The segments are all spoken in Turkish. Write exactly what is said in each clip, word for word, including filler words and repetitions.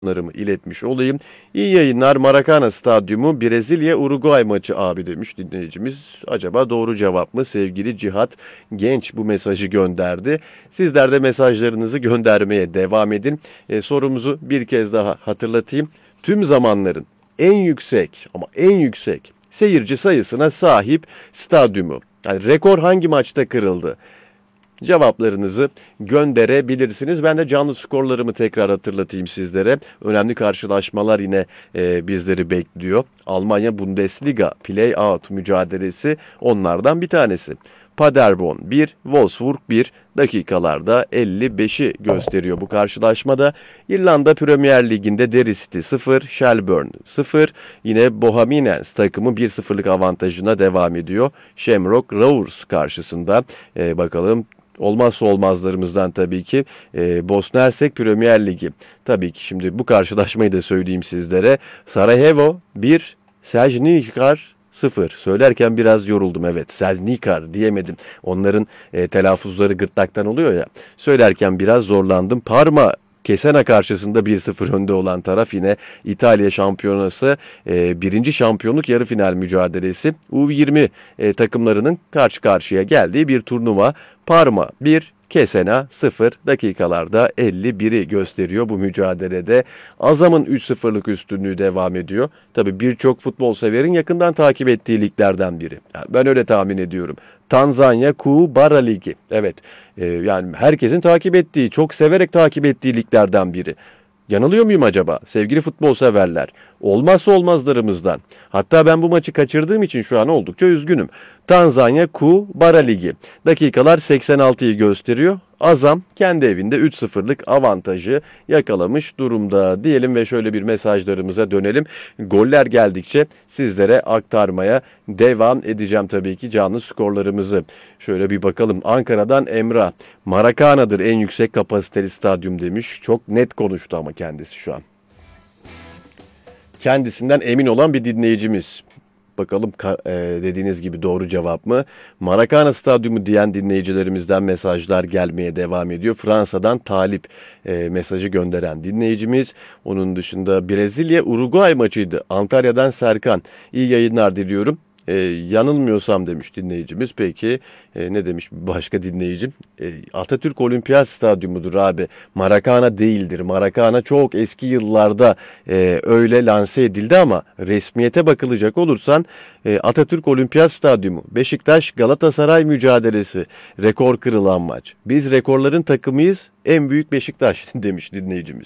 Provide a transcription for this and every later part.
Narımı iletmiş olayım. İyi yayınlar. Maracana Stadyumu Brezilya-Uruguay maçı abi demiş dinleyicimiz. Acaba doğru cevap mı? Sevgili Cihat Genç bu mesajı gönderdi. Sizler de mesajlarınızı göndermeye devam edin. E, sorumuzu bir kez daha hatırlatayım. Tüm zamanların en yüksek ama en yüksek seyirci sayısına sahip stadyumu. Yani rekor hangi maçta kırıldı? Cevaplarınızı gönderebilirsiniz. Ben de canlı skorlarımı tekrar hatırlatayım sizlere. Önemli karşılaşmalar yine e, bizleri bekliyor. Almanya Bundesliga Play-Out mücadelesi onlardan bir tanesi. Paderborn bir, Wolfsburg bir, dakikalarda elli beşi gösteriyor bu karşılaşmada. İrlanda Premier Ligi'nde Derry City sıfır, Shelbourne sıfır. Yine Bohemians takımı bir sıfırlık avantajına devam ediyor. Shamrock Rovers karşısında. E, bakalım olmazsa olmazlarımızdan tabii ki e, Bosna Hersek Premier Ligi. Tabii ki şimdi bu karşılaşmayı da söyleyeyim sizlere. Sarajevo bir, Selžnikar sıfır. Söylerken biraz yoruldum, evet. Selžnikar diyemedim. Onların e, telaffuzları gırtlaktan oluyor ya. Söylerken biraz zorlandım. Parma Cesena karşısında bir sıfır önde olan taraf yine İtalya Şampiyonası e, birinci şampiyonluk yarı final mücadelesi. U yirmi e, takımlarının karşı karşıya geldiği bir turnuva. Parma bir, Cesena sıfır, dakikalarda elli biri gösteriyor bu mücadelede. Azam'ın üç sıfırlık üstünlüğü devam ediyor. Tabii birçok futbol severin yakından takip ettiği liglerden biri. Yani ben öyle tahmin ediyorum. Tanzanya Kubara Ligi. Evet, e, yani herkesin takip ettiği, çok severek takip ettiği liglerden biri. Yanılıyor muyum acaba sevgili futbol severler? Olmazsa olmazlarımızdan. Hatta ben bu maçı kaçırdığım için şu an oldukça üzgünüm. Tanzanya Kubara Ligi. Dakikalar seksen altıyı gösteriyor. Azam kendi evinde üç sıfırlık avantajı yakalamış durumda diyelim ve şöyle bir mesajlarımıza dönelim. Goller geldikçe sizlere aktarmaya devam edeceğim tabii ki canlı skorlarımızı. Şöyle bir bakalım. Ankara'dan Emrah. Maracana'dır en yüksek kapasiteli stadyum demiş. Çok net konuştu ama kendisi şu an. Kendisinden emin olan bir dinleyicimiz. Bakalım e, dediğiniz gibi doğru cevap mı? Maracana Stadyumu diyen dinleyicilerimizden mesajlar gelmeye devam ediyor. Fransa'dan Talip e, mesajı gönderen dinleyicimiz. Onun dışında Brezilya-Uruguay maçıydı. Antalya'dan Serkan. İyi yayınlar diliyorum. Ee, yanılmıyorsam demiş dinleyicimiz. Peki e, ne demiş başka dinleyicim? E, Atatürk Olimpiyat Stadyumu'dur abi. Maracana değildir. Maracana çok eski yıllarda e, öyle lanse edildi ama resmiyete bakılacak olursan e, Atatürk Olimpiyat Stadyumu. Beşiktaş Galatasaray mücadelesi. Rekor kırılan maç. Biz rekorların takımıyız. En büyük Beşiktaş demiş dinleyicimiz.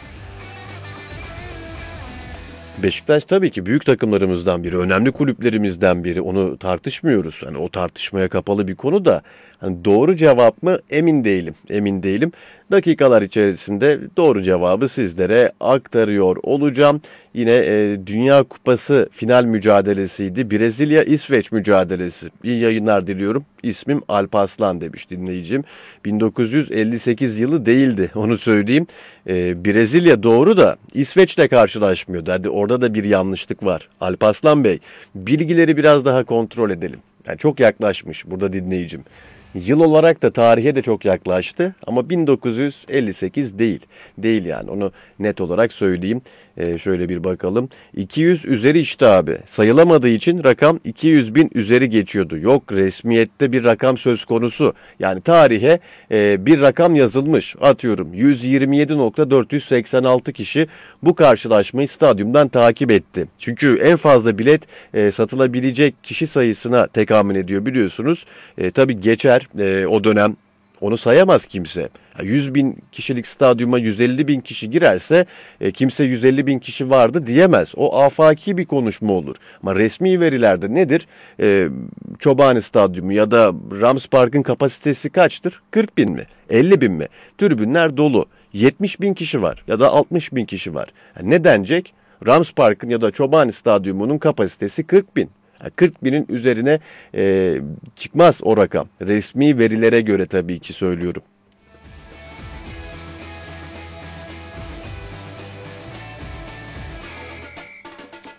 Beşiktaş tabii ki büyük takımlarımızdan biri, önemli kulüplerimizden biri. Onu tartışmıyoruz. Hani o tartışmaya kapalı bir konu da hani doğru cevap mı emin değilim. Emin değilim. Dakikalar içerisinde doğru cevabı sizlere aktarıyor olacağım. Yine e, Dünya Kupası final mücadelesiydi. Brezilya-İsveç mücadelesi. İyi yayınlar diliyorum. İsmim Alparslan demiş dinleyicim. bin dokuz yüz elli sekiz yılı değildi, onu söyleyeyim. E, Brezilya doğru da İsveç'le karşılaşmıyordu. Hadi orada da bir yanlışlık var. Alparslan Bey, bilgileri biraz daha kontrol edelim. Yani çok yaklaşmış burada dinleyicim. Yıl olarak da tarihe de çok yaklaştı ama bin dokuz yüz elli sekiz değil. Değil yani, onu net olarak söyleyeyim. Ee, şöyle bir bakalım. iki yüz üzeri işte abi. Sayılamadığı için rakam iki yüz bin üzeri geçiyordu. Yok, resmiyette bir rakam söz konusu. Yani tarihe e, bir rakam yazılmış. Atıyorum yüz yirmi yedi bin dört yüz seksen altı kişi bu karşılaşmayı stadyumdan takip etti. Çünkü en fazla bilet e, satılabilecek kişi sayısına tekamül ediyor biliyorsunuz. E, tabii geçer e, o dönem. Onu sayamaz kimse. yüz bin kişilik stadyuma yüz elli bin kişi girerse e, kimse yüz elli bin kişi vardı diyemez. O afaki bir konuşma olur. Ama resmi verilerde nedir? E, Çobani Stadyumu ya da Rams Park'ın kapasitesi kaçtır? kırk bin mi? elli bin mi? Tribünler dolu. yetmiş bin kişi var ya da altmış bin kişi var. Yani ne denecek? Rams Park'ın ya da Çobani Stadyumu'nun kapasitesi kırk bin. kırk binin üzerine e, çıkmaz o rakam. Resmi verilere göre tabii ki söylüyorum.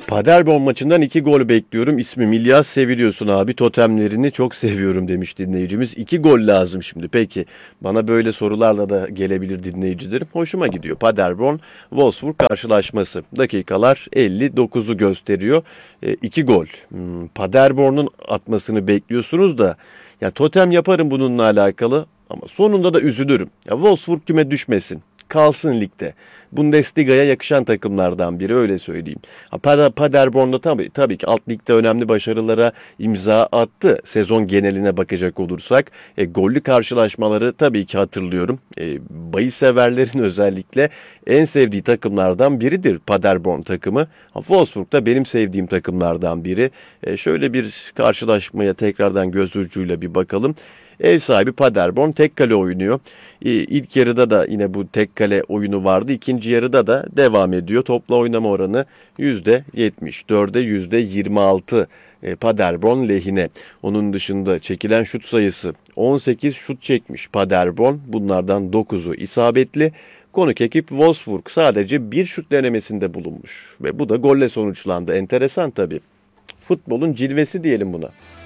Paderborn maçından iki gol bekliyorum. İsmim İlyas, seviliyorsun abi. Totemlerini çok seviyorum demiş dinleyicimiz. İki gol lazım şimdi. Peki bana böyle sorularla da gelebilir dinleyicilerim. Hoşuma gidiyor. Paderborn Wolfsburg karşılaşması. Dakikalar elli dokuzu gösteriyor. E, iki gol. Hmm, Paderborn'un atmasını bekliyorsunuz da ya totem yaparım bununla alakalı ama sonunda da üzülürüm. Ya Wolfsburg küme düşmesin. Kalsın ligde. Bundesliga'ya yakışan takımlardan biri, öyle söyleyeyim. Ha, Paderborn'da tabii, tabii ki alt ligde önemli başarılara imza attı. Sezon geneline bakacak olursak. E, gollü karşılaşmaları tabii ki hatırlıyorum. E, bahis severlerin özellikle en sevdiği takımlardan biridir Paderborn takımı. Ha, Wolfsburg da benim sevdiğim takımlardan biri. E, şöyle bir karşılaşmaya tekrardan göz ucuyla bir bakalım. Ev sahibi Paderborn tek kale oynuyor. İlk yarıda da yine bu tek kale oyunu vardı. İkinci yarıda da devam ediyor. Topla oynama oranı yüzde yetmiş dörde yüzde yirmi altı Paderborn lehine. Onun dışında çekilen şut sayısı on sekiz şut çekmiş Paderborn. Bunlardan dokuzu isabetli. Konuk ekip Wolfsburg sadece bir şut denemesinde bulunmuş. Ve bu da golle sonuçlandı. Enteresan tabii. Futbolun cilvesi diyelim buna.